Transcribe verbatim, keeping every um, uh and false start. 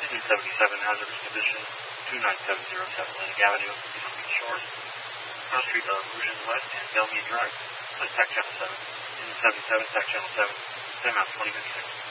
Houston seventy-seven, hazardous condition, two nine seven zero seven Atlantic Avenue, East Beach Shores. Cross Street of Rouge West and Delmia Drive. That's Tech Channel seven. In seventy-seven, Tech Channel seven. Time out twenty fifty-six.